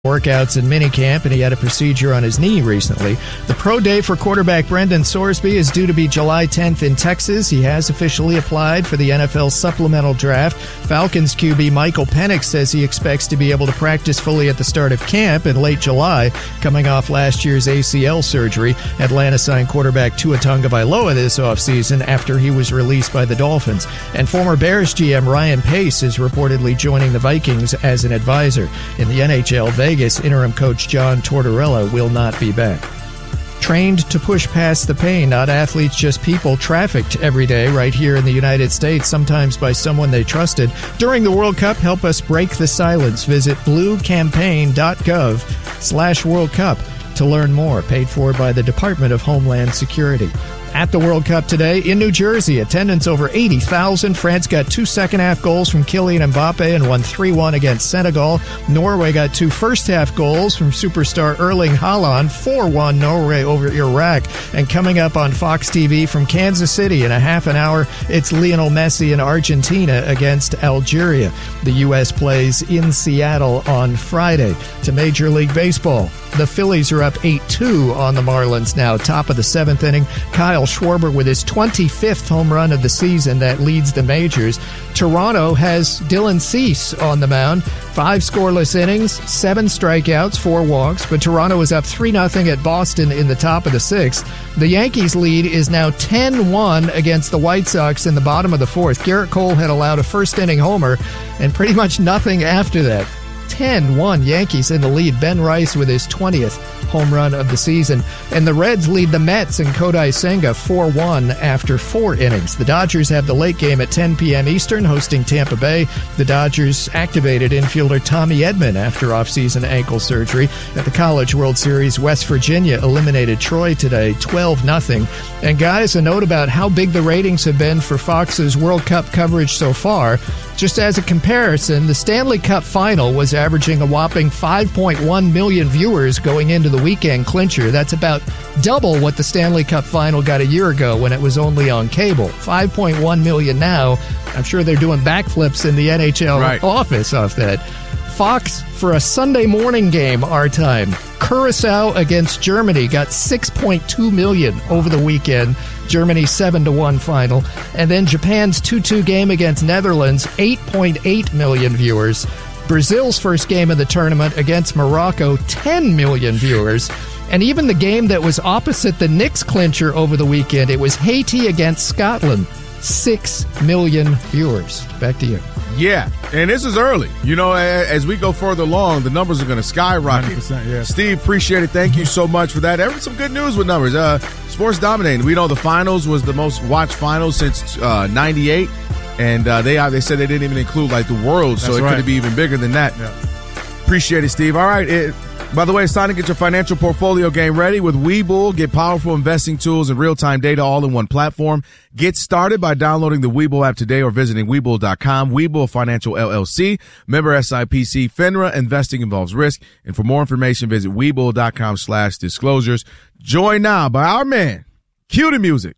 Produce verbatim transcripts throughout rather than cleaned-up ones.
workouts in minicamp, and he had a procedure on his knee recently. The pro day for quarterback Brendan Sorsby is due to be July tenth in Texas. He has officially applied for the N F L supplemental draft. Falcons Q B Michael Penix says he expects to be able to practice fully at the start of camp in late July, coming off last year's A C L surgery. Atlanta signed quarterback Tua Tagovailoa this offseason after he was released by the Dolphins. And former Bears G M Ryan Pace is reportedly joining the Vikings as an advisor. In the N H L, Vegas Vegas interim coach John Tortorella will not be back. Trained to push past the pain, not athletes, just people trafficked every day right here in the United States, sometimes by someone they trusted. During the World Cup, help us break the silence. Visit bluecampaign.gov slash World Cup to learn more. Paid for by the Department of Homeland Security. At the World Cup today in New Jersey, attendance over eighty thousand. France got two second-half goals from Kylian Mbappe and won three one against Senegal. Norway got two first-half goals from superstar Erling Haaland, four one Norway over Iraq. And coming up on Fox T V from Kansas City in a half an hour, it's Lionel Messi and Argentina against Algeria. The U S plays in Seattle on Friday. To Major League Baseball, the Phillies are up eight two on the Marlins now, top of the seventh inning. Kyle Schwarber with his twenty-fifth home run of the season that leads the majors. Toronto has Dylan Cease on the mound. Five scoreless innings, seven strikeouts, four walks, but Toronto is up three nothing at Boston in the top of the sixth. The Yankees' lead is now ten one against the White Sox in the bottom of the fourth. Garrett Cole had allowed a first-inning homer and pretty much nothing after that. ten one Yankees in the lead. Ben Rice with his twentieth home run of the season. And the Reds lead the Mets in Kodai Senga four one after four innings. The Dodgers have the late game at ten p.m. Eastern hosting Tampa Bay. The Dodgers activated infielder Tommy Edman after offseason ankle surgery. At the College World Series, West Virginia eliminated Troy today twelve nothing. And guys, a note about how big the ratings have been for Fox's World Cup coverage so far. Just as a comparison, the Stanley Cup final was averaging a whopping five point one million viewers going into the weekend clincher. That's about double what the Stanley Cup final got a year ago when it was only on cable. five point one million now. I'm sure they're doing backflips in the N H L right. office off that. Fox for a Sunday morning game, our time. Curacao against Germany got six point two million over the weekend. Germany's seven to one final. And then Japan's two two game against Netherlands, eight point eight million viewers. Brazil's first game of the tournament against Morocco, ten million viewers. And even the game that was opposite the Knicks clincher over the weekend, it was Haiti against Scotland, six million viewers. Back to you. Yeah, and this is early. You know, as we go further along, the numbers are going to skyrocket. Yeah. Steve, appreciate it. Thank you so much for that. There was some good news with numbers. Uh, sports dominating. We know the finals was the most watched finals since uh, ninety-eight, and uh, they they said they didn't even include like the World, so That's it right. could be even bigger than that. Yeah. Appreciate it, Steve. All right. It, by the way, it's time to get your financial portfolio game ready with Webull. Get powerful investing tools and real-time data all in one platform. Get started by downloading the Webull app today or visiting Webull dot com. Webull Financial L L C, member S I P C, FINRA. Investing involves risk. And for more information, visit Webull dot com slash disclosures. Joined now by our man, Cue the music.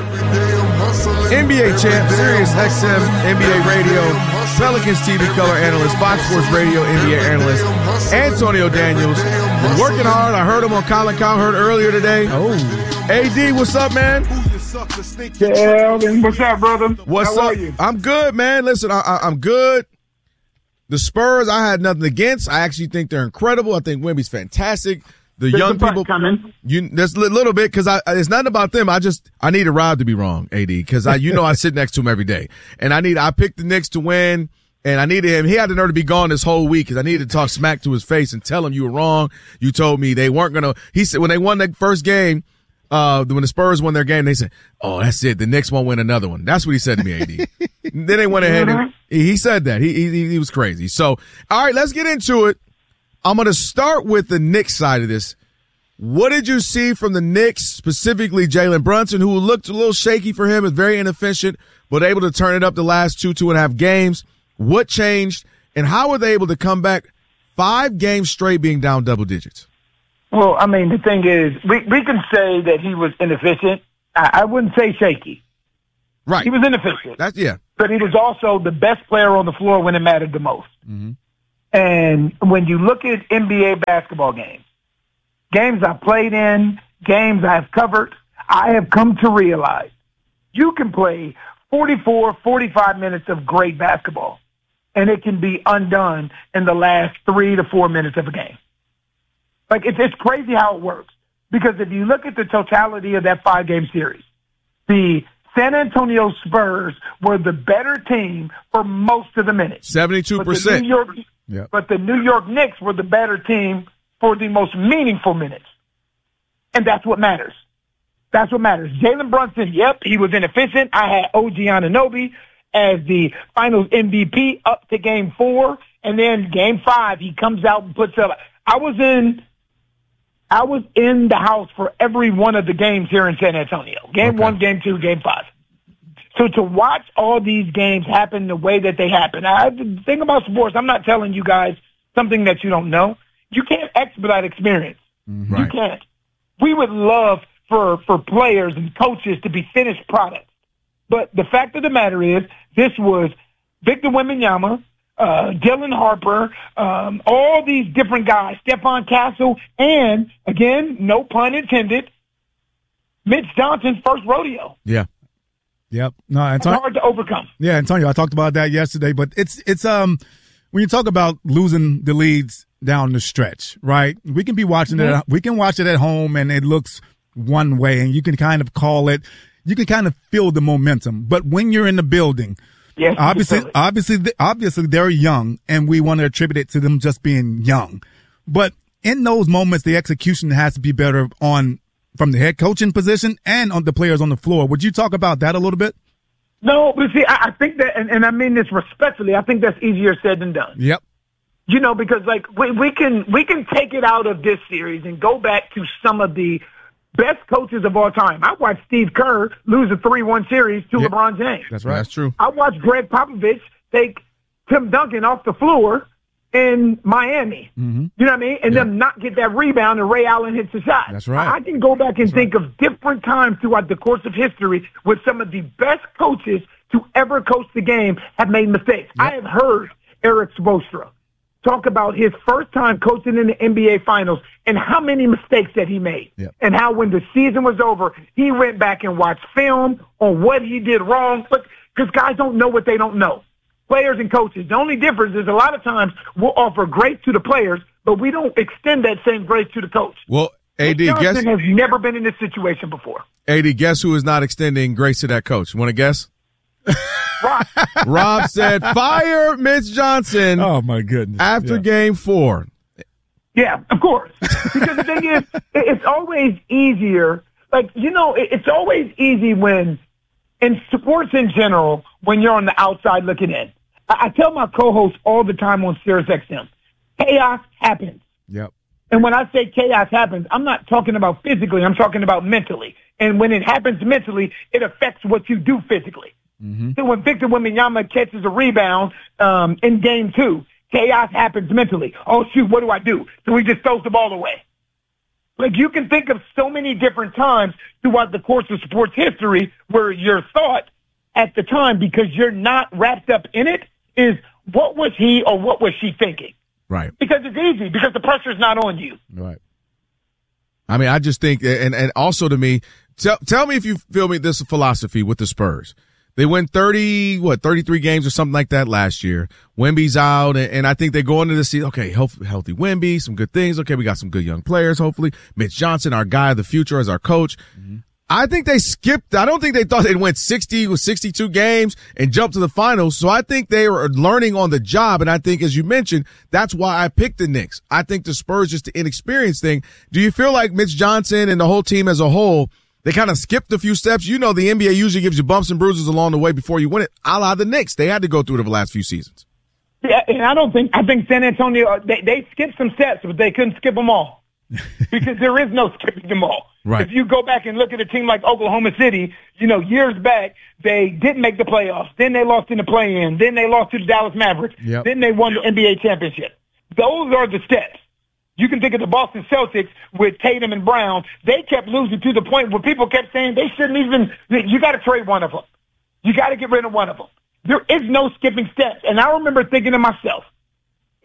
N B A champ, Sirius X M, N B A radio, Pelicans T V color analyst, Fox Sports radio, N B A analyst, Antonio Daniels. Been working hard. I heard him on Colin Cowherd earlier today. Oh. A D, what's up, man? Kelvin, what's up, brother? What's How up? are you? I'm good, man. Listen, I, I, I'm good. The Spurs, I had nothing against. I actually think they're incredible. I think Wemby's fantastic. The There's young a punt people coming. You there's a little bit because I it's nothing about them. I just I need a Rob to be wrong, A D, because I you know I sit next to him every day, and I need I picked the Knicks to win, and I needed him. He had the nerve to be gone this whole week because I needed to talk smack to his face and tell him you were wrong. You told me they weren't gonna. He said when they won that first game, uh, when the Spurs won their game, they said, "Oh, that's it. The Knicks won't win another one." That's what he said to me, A D. Then they went ahead and he said that he he he was crazy. So all right, let's get into it. I'm gonna start with the Knicks side of this. What did you see from the Knicks, specifically Jalen Brunson, who looked a little shaky for him, is very inefficient, but able to turn it up the last two, two and a half games? What changed, and how were they able to come back five games straight being down double digits? Well, I mean, the thing is, we, we can say that he was inefficient. I, I wouldn't say shaky. Right. He was inefficient. That's, yeah. But he was also the best player on the floor when it mattered the most. Mm-hmm. And when you look at N B A basketball games, games I've played in, games I've covered, I have come to realize you can play forty-four, forty-five minutes of great basketball, and it can be undone in the last three to four minutes of a game. Like, it's, it's crazy how it works. Because if you look at the totality of that five-game series, the San Antonio Spurs were the better team for most of the minutes. seventy-two percent. But the New York, yep. but the New York Knicks were the better team for the most meaningful minutes. And that's what matters. That's what matters. Jalen Brunson, yep, he was inefficient. I had O G Anunoby as the finals M V P up to game four. And then game five, he comes out and puts up. I was in I was in the house for every one of the games here in San Antonio. Game okay. one, game two, game five. So to watch all these games happen the way that they happen, I, the thing about sports, I'm not telling you guys something that you don't know. You can't expedite experience. Mm-hmm. You Right. can't. We would love for, for players and coaches to be finished products. But the fact of the matter is, this was Victor Wembanyama, uh, Dylan Harper, um, all these different guys, Stephon Castle, and, again, no pun intended, Mitch Johnson's first rodeo. Yeah. Yep. No, It's Antonio, hard to overcome. yeah, Antonio, I talked about that yesterday, but it's it's um when you talk about losing the leads down the stretch, right? We can be watching Mm-hmm. it. We can watch it at home, and it looks one way, and you can kind of call it. You can kind of feel the momentum, but when you're in the building, Yes, obviously, absolutely. obviously, th- obviously, they're young, and we want to attribute it to them just being young. But in those moments, the execution has to be better on from the head coaching position and on the players on the floor. Would you talk about that a little bit? No, but see, I, I think that, and, and I mean this respectfully, I think that's easier said than done. Yep. You know, because like we, we can we can take it out of this series and go back to some of the best coaches of all time. I watched Steve Kerr lose a three one series to Yep. LeBron James. That's right. That's true. I watched Greg Popovich take Tim Duncan off the floor in Miami. Mm-hmm. You know what I mean? And them not get that rebound and Ray Allen hits the shot. That's right. I, I can go back and think of different times throughout the course of history with some of the best coaches to ever coach the game have made mistakes. I have heard Eric Spoelstra talk about his first time coaching in the N B A Finals and how many mistakes that he made. Yep. And how when the season was over, he went back and watched film on what he did wrong. But because guys don't know what they don't know. Players and coaches. The only difference is a lot of times we'll offer grace to the players, but we don't extend that same grace to the coach. Well, A D, Johnson guess has never been in this situation before. A D, guess who is not extending grace to that coach? Want to guess? Rob, Rob said, fire Mitch Johnson Oh my goodness! after Yeah. game four. yeah, of course. Because the thing is, it- it's always easier. Like, you know, it- it's always easy when, in sports in general, when you're on the outside looking in. I, I tell my co-hosts all the time on Sirius X M, chaos happens. Yep. And when I say chaos happens, I'm not talking about physically. I'm talking about mentally. And when it happens mentally, it affects what you do physically. Mm-hmm. So when Victor Wembanyama catches a rebound um, in game two, chaos happens mentally. Oh, shoot, what do I do? So he just throws the ball away. Like, you can think of so many different times throughout the course of sports history where your thought at the time, because you're not wrapped up in it, is what was he or what was she thinking? Right. Because it's easy, because the pressure's not on you. Right. I mean, I just think, and, and also to me, tell, tell me if you feel me this philosophy with the Spurs. They win thirty, what, thirty-three games or something like that last year. Wemby's out, and, and I think they go into the season, okay, healthy, healthy Wemby, some good things. Okay, we got some good young players, hopefully. Mitch Johnson, our guy of the future as our coach. Mm-hmm. I think they skipped, I don't think they thought they'd win sixty with sixty-two games and jump to the finals. So I think they were learning on the job. And I think, as you mentioned, that's why I picked the Knicks. I think the Spurs, just the inexperienced thing. Do you feel like Mitch Johnson and the whole team as a whole, they kind of skipped a few steps? You know, the N B A usually gives you bumps and bruises along the way before you win it. A la the Knicks. They had to go through it the last few seasons. Yeah, and I don't think, I think San Antonio, they, they skipped some steps, but they couldn't skip them all. Because there is no skipping them all. Right. If you go back and look at a team like Oklahoma City, you know, years back, they didn't make the playoffs. Then they lost in the play-in. Then they lost to the Dallas Mavericks. Yep. Then they won the N B A championship. Those are the steps. You can think of the Boston Celtics with Tatum and Brown. They kept losing to the point where people kept saying they shouldn't even, you got to trade one of them. You got to get rid of one of them. There is no skipping steps. And I remember thinking to myself,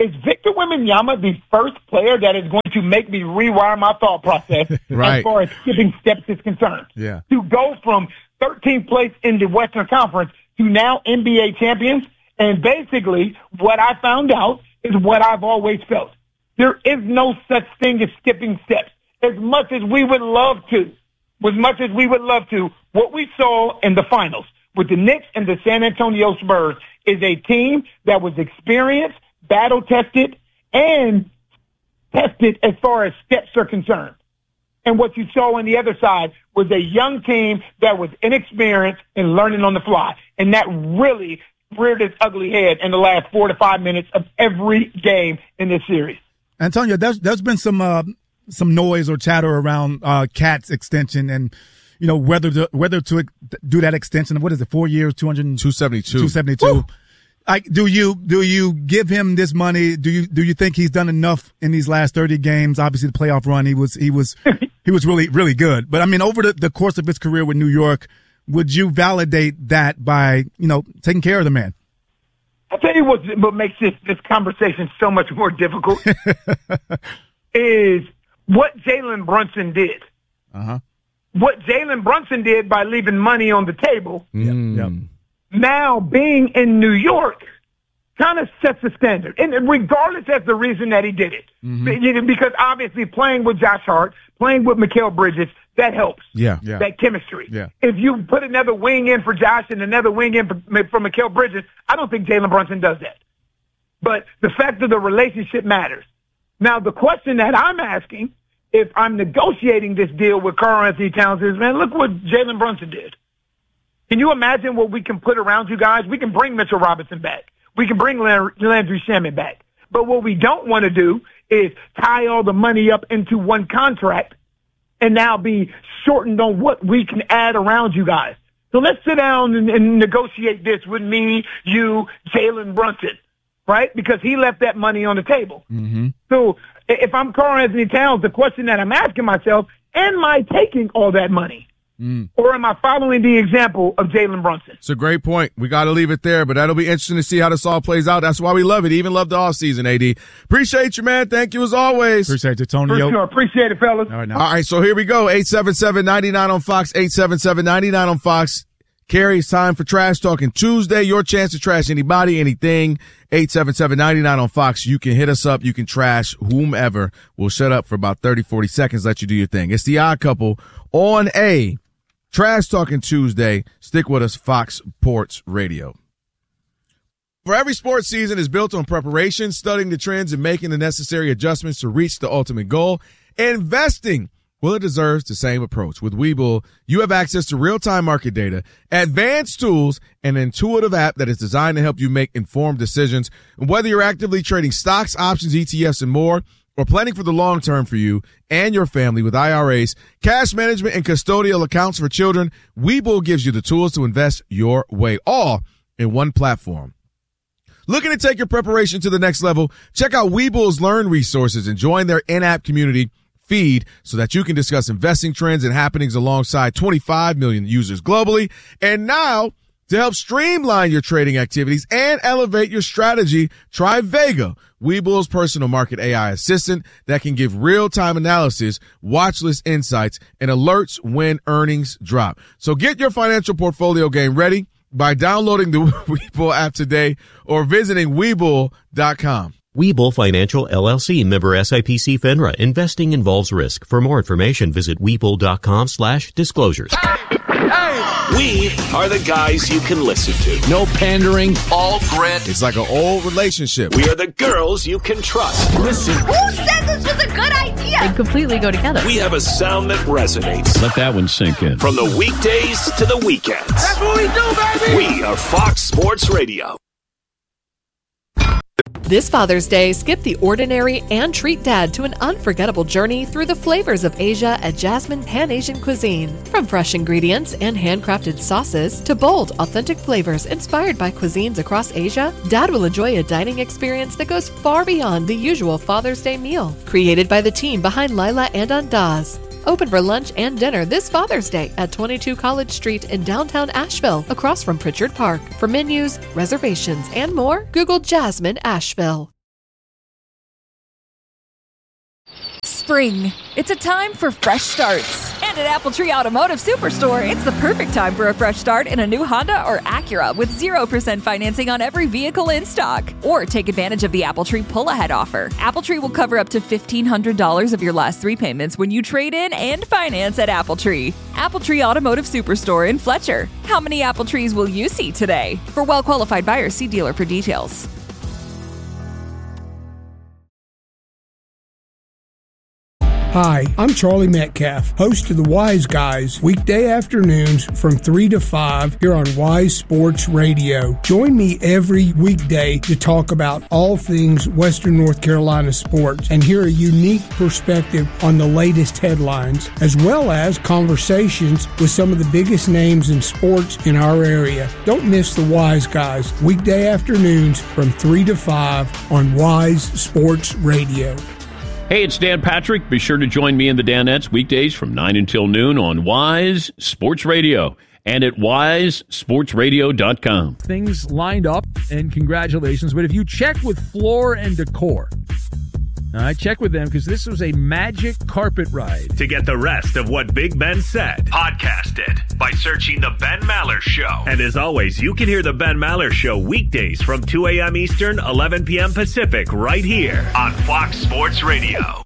is Victor Wembanyama the first player that is going to make me rewire my thought process right. as far as skipping steps is concerned? Yeah. To go from thirteenth place in the Western Conference to now N B A champions. And basically, what I found out is what I've always felt. There is no such thing as skipping steps. As much as we would love to, as much as we would love to, what we saw in the finals with the Knicks and the San Antonio Spurs is a team that was experienced, battle-tested, and tested as far as steps are concerned. And what you saw on the other side was a young team that was inexperienced and learning on the fly. And that really reared its ugly head in the last four to five minutes of every game in this series. Antonio, there's, there's been some uh, some noise or chatter around uh, Cat's extension and, you know, whether to, whether to do that extension of, what is it, four years, two hundred two seventy-two two seventy-two Like, do you do you give him this money? Do you do you think he's done enough in these last thirty games? Obviously, the playoff run, he was he was he was really really good. But I mean, over the, the course of his career with New York, would you validate that by, you know, taking care of the man? I'll tell you what, what makes this, this conversation so much more difficult is what Jalen Brunson did. Uh-huh. What Jalen Brunson did by leaving money on the table. Mm. Yep. Now being in New York kind of sets a standard. And regardless of the reason that he did it. Mm-hmm. Because obviously playing with Josh Hart, playing with Mikal Bridges, that helps. Yeah. yeah. That chemistry. Yeah. If you put another wing in for Josh and another wing in for, for Mikal Bridges, I don't think Jalen Brunson does that. But the fact of the relationship matters. Now, the question that I'm asking, if I'm negotiating this deal with Karl-Anthony Towns, is, man, look what Jalen Brunson did. Can you imagine what we can put around you guys? We can bring Mitchell Robinson back. We can bring Landry Shamet back. But what we don't want to do is tie all the money up into one contract and now be shortened on what we can add around you guys. So let's sit down and, and negotiate this with me, you, Jalen Brunson, right? Because he left that money on the table. Mm-hmm. So if I'm Karl-Anthony Towns, the question that I'm asking myself, am I taking all that money? Mm. Or am I following the example of Jalen Brunson? It's a great point. We got to leave it there, but that'll be interesting to see how this all plays out. That's why we love it. Even love the offseason, A D. Appreciate you, man. Thank you as always. Appreciate you, Tony. For sure. Appreciate it, fellas. All right, now. All right, so here we go. eight seven seven, nine nine on Fox, eight seven seven, nine nine on Fox. Carrie, it's time for Trash Talking Tuesday. Your chance to trash anybody, anything. eight seven seven, nine nine on Fox. You can hit us up. You can trash whomever. We'll shut up for about thirty, forty seconds, let you do your thing. It's the Odd Couple on a Trash Talking Tuesday. Stick with us, Fox Sports Radio. For every sports season is built on preparation, studying the trends, and making the necessary adjustments to reach the ultimate goal. Investing, well, it deserves the same approach. With Webull, you have access to real-time market data, advanced tools, and an intuitive app that is designed to help you make informed decisions. And whether you're actively trading stocks, options, E T Fs, and more, or planning for the long term for you and your family with I R As, cash management, and custodial accounts for children, Webull gives you the tools to invest your way, all in one platform. Looking to take your preparation to the next level? Check out Webull's Learn resources and join their in-app community feed so that you can discuss investing trends and happenings alongside twenty-five million users globally. And now, to help streamline your trading activities and elevate your strategy, try Vega, Webull's personal market A I assistant that can give real-time analysis, watch list insights, and alerts when earnings drop. So get your financial portfolio game ready by downloading the Webull app today or visiting Webull dot com. Webull Financial, L L C, member S I P C FINRA. Investing involves risk. For more information, visit Webull dot com slash disclosures. We are the guys you can listen to. No pandering, all grit. It's like an old relationship. We are the girls you can trust. Listen. Who said this was a good idea? They completely go together. We have a sound that resonates. Let that one sink in. From the weekdays to the weekends. That's what we do, baby! We are Fox Sports Radio. This Father's Day, skip the ordinary and treat Dad to an unforgettable journey through the flavors of Asia at Jasmine Pan-Asian Cuisine. From fresh ingredients and handcrafted sauces to bold, authentic flavors inspired by cuisines across Asia, Dad will enjoy a dining experience that goes far beyond the usual Father's Day meal. Created by the team behind Lila and Andaz. Open for lunch and dinner this Father's Day at twenty-two College Street in downtown Asheville, across from Pritchard Park. For menus, reservations, and more, Google Jasmine Asheville. spring. It's a time for fresh starts. And at Apple Tree Automotive Superstore, it's the perfect time for a fresh start in a new Honda or Acura with zero percent financing on every vehicle in stock. Or take advantage of the Apple Tree pull-ahead offer. Apple Tree will cover up to fifteen hundred dollars of your last three payments when you trade in and finance at Apple Tree. Apple Tree Automotive Superstore in Fletcher. How many Apple Trees will you see today? For well-qualified buyers, see dealer for details. Hi, I'm Charlie Metcalf, host of the Wise Guys, weekday afternoons from three to five here on Wise Sports Radio. Join me every weekday to talk about all things Western North Carolina sports and hear a unique perspective on the latest headlines, as well as conversations with some of the biggest names in sports in our area. Don't miss the Wise Guys, weekday afternoons from three to five on Wise Sports Radio. Hey, it's Dan Patrick. Be sure to join me and the Danettes weekdays from nine until noon on Wise Sports Radio and at wise sports radio dot com. Things lined up, and congratulations. But if you check with Floor and Decor, I check with them because this was a magic carpet ride. To get the rest of what Big Ben said, podcast it by searching The Ben Maller Show. And as always, you can hear The Ben Maller Show weekdays from two a.m. Eastern, eleven p.m. Pacific, right here on Fox Sports Radio.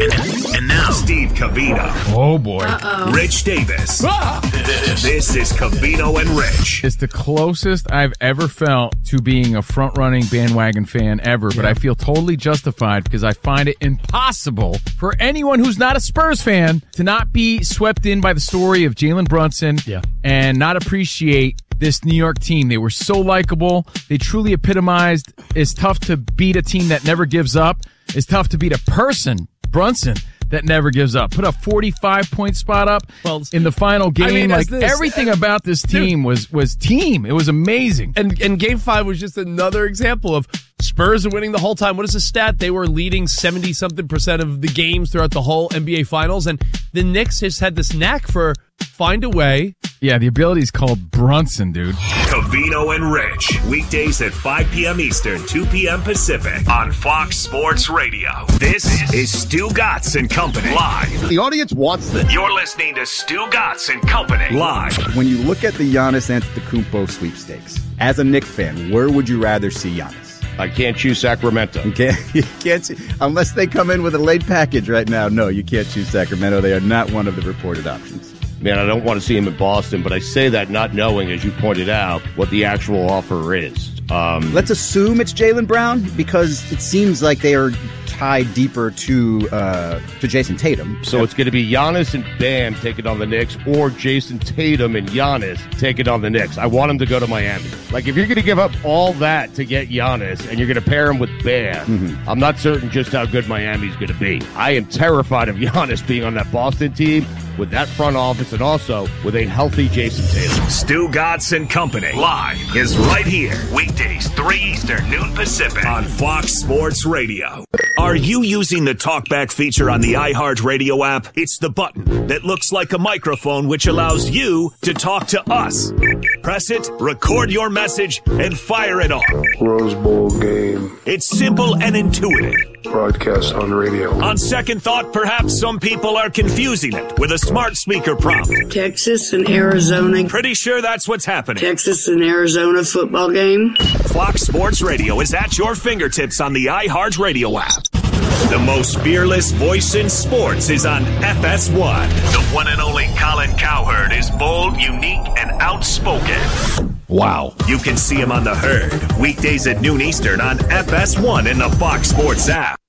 And now, Steve Covino. Oh, boy. Uh-oh. Rich Davis. Ah! This is Covino and Rich. It's the closest I've ever felt to being a front-running bandwagon fan ever, but I feel totally justified because I find it impossible for anyone who's not a Spurs fan to not be swept in by the story of Jalen Brunson yeah. and not appreciate this New York team. They were so likable. They truly epitomized it's tough to beat a team that never gives up. It's tough to beat a person, Brunson, that never gives up. Put a forty-five point spot up well, in the final game. I mean, like this, everything about this team was was team. It was amazing. And and game five was just another example of Spurs are winning the whole time. What is the stat? They were leading seventy something percent of the games throughout the whole N B A Finals, and the Knicks has had this knack for find a way. Yeah, the ability is called Brunson, dude. Covino and Rich, weekdays at five p.m. Eastern, two p.m. Pacific on Fox Sports Radio. This is Stu Gatz and Company live. The audience wants this. You're listening to Stu Gatz and Company live. When you look at the Giannis Antetokounmpo sweepstakes, as a Knicks fan, where would you rather see Giannis? I can't choose Sacramento. You can't, you can't see, unless they come in with a late package right now. No, you can't choose Sacramento. They are not one of the reported options. Man, I don't want to see him in Boston, but I say that not knowing, as you pointed out, what the actual offer is. Um, Let's assume it's Jaylen Brown because it seems like they are tied deeper to uh, to Jason Tatum. So it's going to be Giannis and Bam taking on the Knicks, or Jason Tatum and Giannis taking on the Knicks. I want him to go to Miami. Like, if you're going to give up all that to get Giannis and you're going to pair him with Bam, mm-hmm. I'm not certain just how good Miami's going to be. I am terrified of Giannis being on that Boston team with that front office and also with a healthy Jason Tatum. Stu Gatz and Company live is right here. Weekdays, three Eastern, noon Pacific on Fox Sports Radio. Are you using the TalkBack feature on the iHeartRadio app? It's the button that looks like a microphone which allows you to talk to us. Press it, record your message, and fire it off. Rose Bowl game. It's simple and intuitive. Broadcast on radio. On second thought, perhaps some people are confusing it with a smart speaker prompt. Texas and Arizona. Pretty sure that's what's happening. Texas and Arizona football game. Fox Sports Radio is at your fingertips on the iHeartRadio app. The most fearless voice in sports is on F S one. The one and only Colin Cowherd is bold, unique, and outspoken. Wow. You can see him on The Herd, weekdays at noon Eastern on F S one in the Fox Sports app.